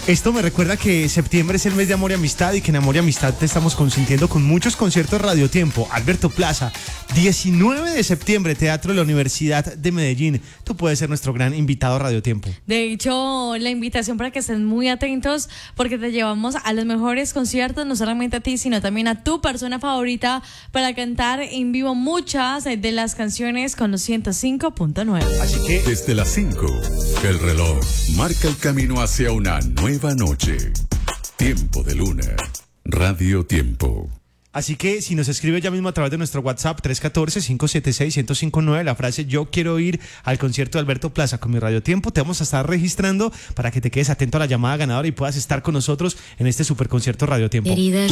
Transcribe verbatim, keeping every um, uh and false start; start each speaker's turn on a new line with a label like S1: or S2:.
S1: Esto me recuerda que septiembre es el mes de amor y amistad y que en amor y amistad te estamos consintiendo con muchos conciertos Radio Tiempo. Alberto Plaza, diecinueve de septiembre, Teatro de la Universidad de Medellín. Tú puedes ser nuestro gran invitado a Radio Tiempo.
S2: De hecho, la invitación para que estén muy atentos porque te llevamos a los mejores conciertos, no solamente a ti, sino también a tu persona favorita para cantar en vivo muchas de las canciones con los ciento cinco punto nueve.
S1: Así que
S3: desde las cinco, el reloj marca el camino hacia una nueva noche. Tiempo de Luna. Radio Tiempo.
S1: Así que si nos escribe ya mismo a través de nuestro WhatsApp tres uno cuatro, cinco siete seis, uno cero cinco nueve la frase "yo quiero ir al concierto de Alberto Plaza con mi Radio Tiempo", te vamos a estar registrando para que te quedes atento a la llamada ganadora y puedas estar con nosotros en este super concierto Radio Tiempo.